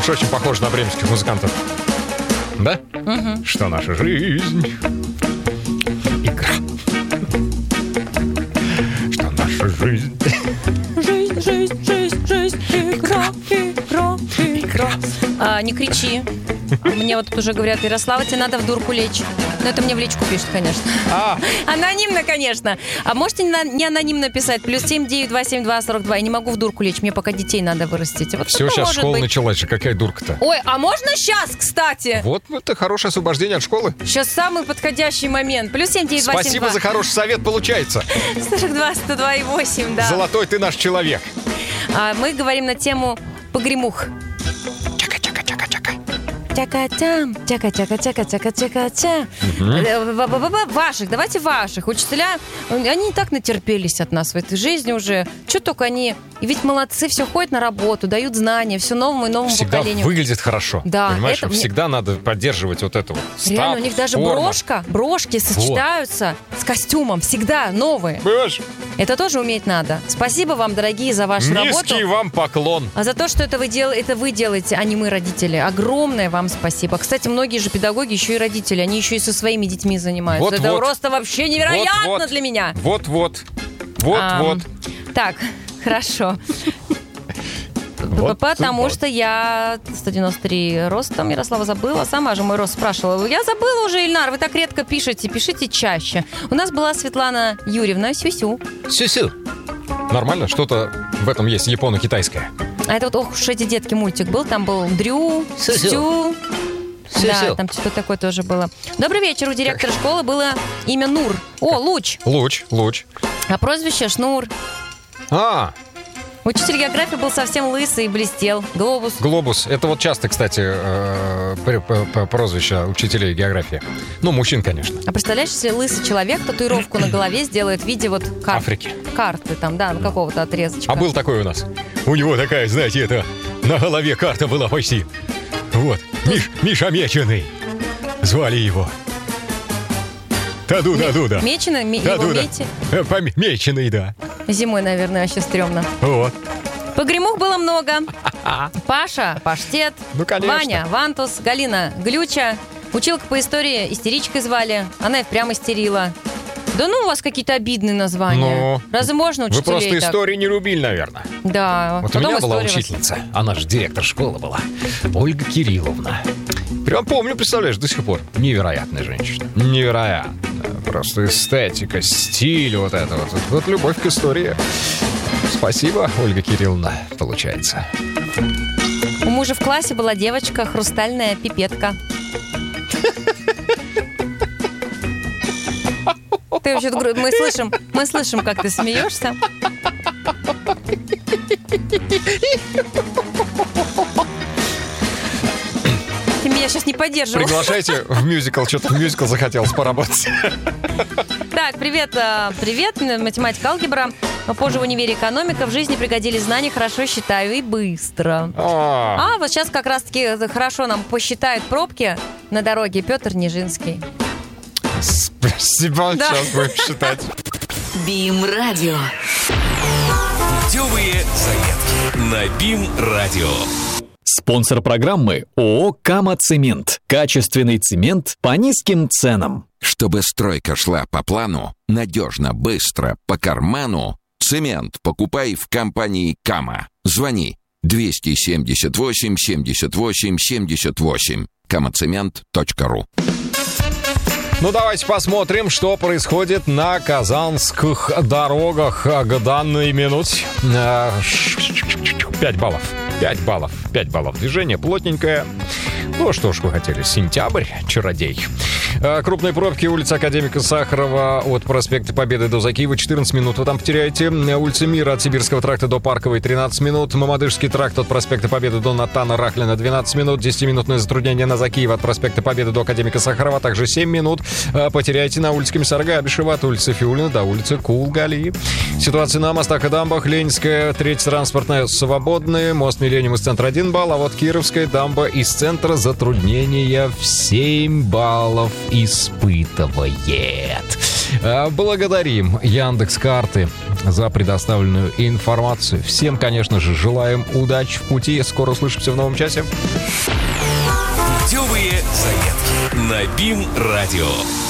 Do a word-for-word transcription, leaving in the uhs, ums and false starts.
Уж очень похоже на бременских музыкантов. Да? Угу. Что наша жизнь? Игра. Что наша жизнь? Жизнь, жизнь, жизнь, жизнь, игра, игра, игра. А, не кричи. Мне вот тут уже говорят: Ярослава, тебе надо в дурку лечь. Но это мне в личку пишет, конечно. А. Анонимно, конечно. А можете не анонимно писать? Плюс семь девять два семь два сорок два. Я не могу в дурку лечь, мне пока детей надо вырастить. Вот все, сейчас школа быть. Началась же, какая дурка-то? Ой, а можно сейчас, кстати? Вот это хорошее освобождение от школы. Сейчас самый подходящий момент. Плюс семь девять два семь два. Спасибо за хороший совет, получается. сорок два сто два и восемь, да. Золотой ты наш человек. А мы говорим на тему погремух. Чака-чака-чака-чака. Чака-чам, чака-чака-чака-чака-чака-ча. Угу. Ваших, давайте ваших. Учителя, они и так натерпелись от нас в этой жизни уже. Что только они... И ведь молодцы, все ходят на работу, дают знания, все новому и новому всегда поколению. Всегда выглядит хорошо. Да. Понимаешь, это... всегда надо поддерживать вот это вот. Статус, реально, у них даже форма. брошка, брошки сочетаются вот. С костюмом. Всегда новые. Понимаешь? Это тоже уметь надо. Спасибо вам, дорогие, за вашу Низкий работу. Низкий вам поклон. А за то, что это вы, дел... это вы делаете, а не мы, родители. Огромное вам спасибо. Кстати, многие же педагоги еще и родители. Они еще и со своими детьми занимаются. Вот, это вот. просто вообще невероятно вот, вот. для меня. Вот-вот. Вот-вот. Так, хорошо. Вот Потому вот. что я сто девяносто три ростом, Ярослава забыла, сама же мой рост спрашивала. Я забыла уже, Ильнар, вы так редко пишете, пишите чаще. У нас была Светлана Юрьевна, сю-сю. Сю-сю. Нормально, что-то в этом есть японо-китайское. А это вот, ох уж эти детки, мультик был, там был Дрю, Сю. Да, там что-то такое тоже было. Добрый вечер, у директора школы было имя Нур. О, Луч. Луч, Луч. А прозвище Шнур. А, Учитель географии был совсем лысый и блестел. Глобус. Глобус. Это вот часто, кстати, прозвище учителей географии. Ну, мужчин, конечно. А представляешь, если лысый человек татуировку на голове сделает в виде вот карт, Африки. Карты там, да, ну какого-то отрезочка. А был такой у нас. У него такая, знаете, это на голове карта была почти. Вот. Миш, Миша Меченый. Звали его. Таду-да-дуда. Меченый? Его Мечи? Меченый, да. Зимой, наверное, вообще стрёмно. Вот. Погремух было много. Паша, Паштет, ну, Ваня, Вантус, Галина, Глюча. Училка по истории истеричкой звали. Она и прямо истерила. Да ну, у вас какие-то обидные названия. Ну, разве можно учителей вы просто так? истории не любили, наверное. Да. Вот у меня была учительница, вас... она же директор школы была, Ольга Кирилловна. Прям помню, представляешь, до сих пор. Невероятная женщина. Невероятная. Просто эстетика, стиль вот это вот. Вот любовь к истории. Спасибо, Ольга Кирилловна, получается. У мужа в классе была девочка, хрустальная пипетка. Ты вообще, мы слышим, мы слышим, как ты смеешься. Ты меня сейчас не поддерживал. Приглашайте в мюзикл. Что-то в мюзикл захотелось поработать. Так, привет, привет, математика, алгебра. Позже в универе экономика. В жизни пригодились знания, хорошо считаю и быстро. А, а вот сейчас как раз-таки хорошо нам посчитают пробки на дороге Петр Нижинский. Спасибо, да. Сейчас будем считать. БИМ-радио. Путевые заметки на БИМ-радио. Спонсор программы ООО «Кама-Цемент». Качественный цемент по низким ценам. Чтобы стройка шла по плану, надежно, быстро, по карману, цемент покупай в компании «Кама». Звони двести семьдесят восемь семьдесят восемь семьдесят восемь. камацемент точка ру. Ну, давайте посмотрим, что происходит на казанских дорогах к данной минуте. Пять баллов. Пять баллов. Пять баллов. Движение плотненькое. Ну, что ж вы хотели. Сентябрь. Чародей. Крупные пробки. Улица Академика Сахарова от проспекта Победы до Закиева. четырнадцать минут вы там потеряете. Улица Мира от Сибирского тракта до Парковой. тринадцать минут. Мамадышский тракт от проспекта Победы до Натана Рахлина. двенадцать минут. десятиминутное затруднение на Закиева от проспекта Победы до Академика Сахарова. Также семь минут. Потеряете на улице Комиссара Габишева от улицы Фиулина до улицы Кулгали. Ситуация на мостах и дамбах. Ленинская, третья транспортная свободная. Мост Миллениум из центра один балл. А вот Кировская дамба из центра затруднения в семь баллов испытывает. Благодарим Яндекс.Карты за предоставленную информацию. Всем, конечно же, желаем удачи в пути. Скоро услышимся в новом часе. Путевые заметки на БИМ-радио.